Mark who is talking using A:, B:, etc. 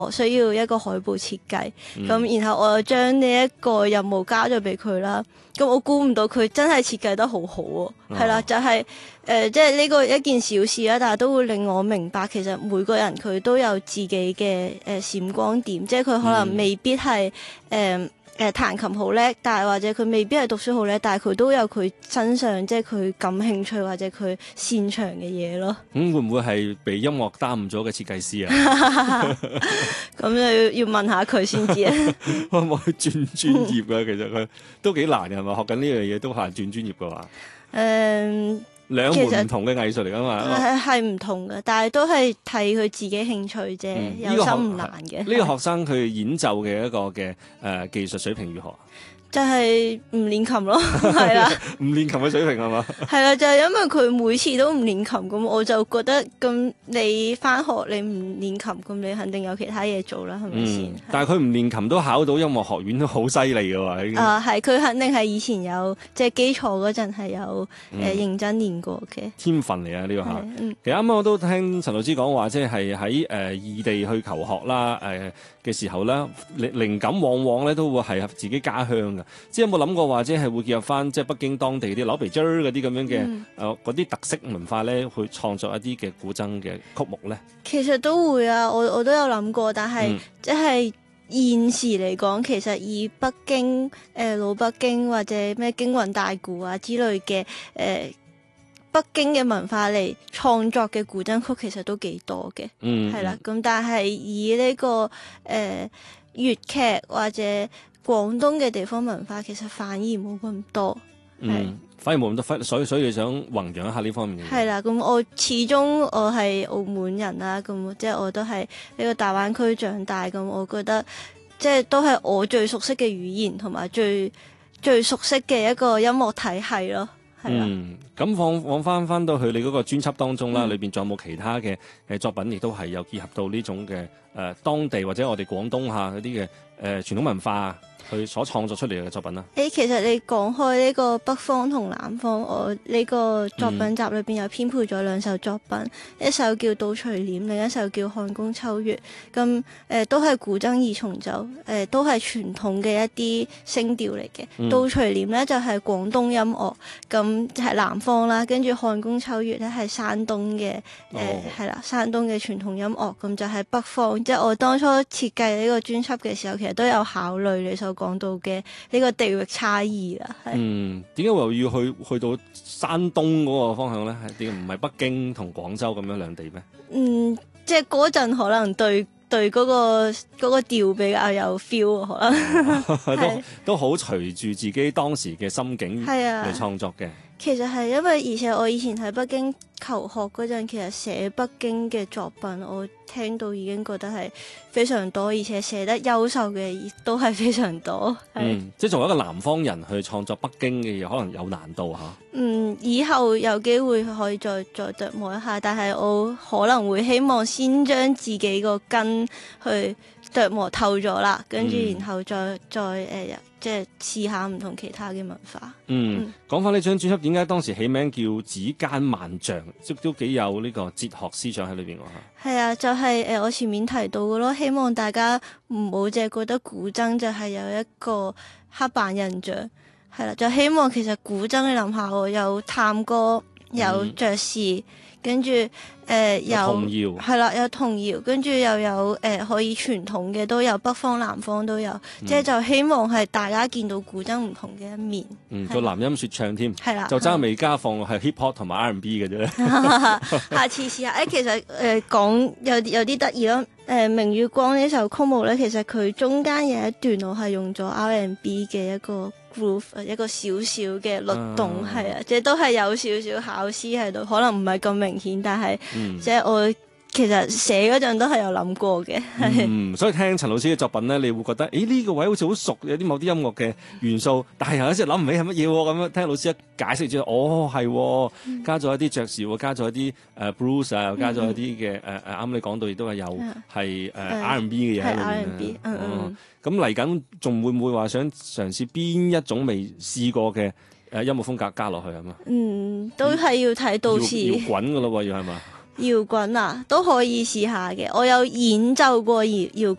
A: 我需要一個海報設計，咁然後我又將呢一個任務交咗俾佢啦。咁我估唔到佢真係設計得好好喎，係啦，就係即係呢個一件小事啦，但係都會令我明白其實每個人佢都有自己嘅閃光點，即係佢可能未必係彈琴好叻，但係或者佢未必係讀書好叻，但係佢都有佢身上即係佢感興趣或者佢擅長嘅嘢咯。
B: 會唔會係被音樂耽誤咗嘅設計師啊？
A: 咁就要問下佢先知啊。
B: 可唔可以轉專業㗎？其實佢都幾難嘅，係咪？學緊呢樣嘢都難轉專業嘅話。兩門唔同嘅藝術嚟㗎嘛，
A: 係唔同嘅，但係都係睇佢自己興趣啫，有心唔難嘅。
B: 呢個學生佢演奏嘅一個嘅技術水平如何？
A: 就係唔練琴咯，係啦，
B: 唔練琴嘅水平係嘛？
A: 係啦，就係因為佢每次都唔練琴，咁我就覺得咁你返學你唔練琴，咁你肯定有其他嘢做啦，係咪先？
B: 但係佢唔練琴都考到音樂學院都好犀利嘅喎。
A: 係佢肯定係以前有即係基礎嗰陣係有認真練過嘅
B: 天分嚟啊！呢個嚇，其實啱啱我都聽陳老師講話，即係喺異地去求學啦，嘅時候咧，靈感往往咧都會係自己家鄉嘅。即係有冇諗過話，即係會結合翻即係北京當地啲扭皮啫嗰啲咁樣嘅嗰啲特色文化咧，去創作一啲嘅古箏嘅曲目咧？
A: 其實都會啊，我都有諗過，但係即係現時嚟講，其實以北京老北京或者咩京韻大鼓啊之類嘅北京嘅文化嚟創作嘅古箏曲，其實都幾多嘅，係啦。咁但係以呢個粵劇或者廣東嘅地方文化，其實反而冇咁多，
B: 反而冇咁多，所以想弘揚一下呢方面嘅嘢。
A: 係啦，咁我始終我係澳門人啦，咁即係我都係呢個大灣區長大，咁我覺得即係都係我最熟悉嘅語言，同埋最熟悉嘅一個音樂體系咯。
B: 咁放翻到去你嗰個專輯當中啦，裏邊仲有冇其他嘅作品，亦都係有結合到呢種嘅當地或者我哋廣東下嗰啲嘅傳統文化佢所創作出嚟嘅作品啦。
A: 其實你講開呢個北方同南方，我呢個作品集裏邊有編配咗兩首作品，一首叫《倒垂簾》，另一首叫《漢宮秋月》。咁都係古箏二重奏，都係傳統嘅一啲聲調嚟嘅。倒垂簾咧就係廣東音樂，咁係南方啦，跟住漢宮秋月咧係山東嘅，係啦，山東嘅傳統音樂，咁就係北方。即係我當初設計呢個專輯嘅時候，其實都有考慮你所講到嘅呢個地域差異啦。
B: 點解又要去到山東嗰個方向咧？點解唔係北京同廣州咁樣兩地咩？
A: 即係嗰陣可能對嗰個調比較有 feel， 可能
B: 都好隨住自己當時嘅心境嚟創作嘅。
A: 其實係因為，而且我以前喺北京求學嗰陣，其實寫北京嘅作品，我聽到已經覺得係非常多，而且寫得優秀嘅亦都係非常多。
B: 即係作為一個南方人去創作北京嘅嘢，可能有難度嚇。
A: 以後有機會可以再琢磨一下，但係我可能會希望先將自己個根去琢磨透咗啦，跟住然後再即係試下唔同其他嘅文化。
B: 講翻呢張專輯，點解當時起名叫指間萬象，都幾有呢個哲學思想喺裏邊喎。
A: 係啊，就係我前面提到嘅咯，希望大家唔好淨係覺得古箏就係有一個刻板印象，係啦，就希望其實古箏你諗下，我有探戈，有爵士，跟住有童謠，係啦，有童謠，跟住又有可以傳統嘅都有，北方南方都有，即係就希望係大家見到古箏唔同嘅一面。
B: 個男音説唱添，
A: 係啦，
B: 就爭未加放係 hip hop 同埋 R&B 嘅啫。
A: 下次試下。其實講有啲得意咯。明月光呢首曲目咧，其實佢中間有一段我係用咗 R&B 嘅一個 groove， 一個少少嘅律動，係啊，即係都係有少少巧思喺度，可能唔係咁明顯，但係即係我其實寫嗰陣都係有諗過嘅。
B: 所以聽陳老師嘅作品咧，你會覺得呢個位好似好熟，有啲某啲音樂嘅元素，但係有時諗唔起係乜嘢喎。咁樣聽老師一解釋之後，係加咗一啲爵士，加咗一啲blues 啊，又加咗一啲嘅啱你講到亦都係有係R&B 嘅嘢喺裏面。咁嚟緊仲會唔會話想嘗試邊一種未試過嘅音樂風格加落去係嘛？
A: 都係要睇到時
B: 搖滾㗎咯喎，要係嘛？
A: 搖滾啊，都可以試下嘅。我有演奏過搖滾